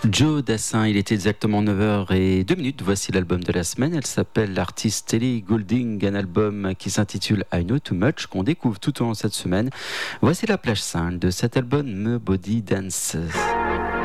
Joe Dassin, il était exactement 9h02. Voici l'album de la semaine. Elle s'appelle l'artiste Ellie Goulding, un album qui s'intitule I Know Too Much, qu'on découvre tout au long de cette semaine. Voici la plage 5 de cet album, Me Body Dance.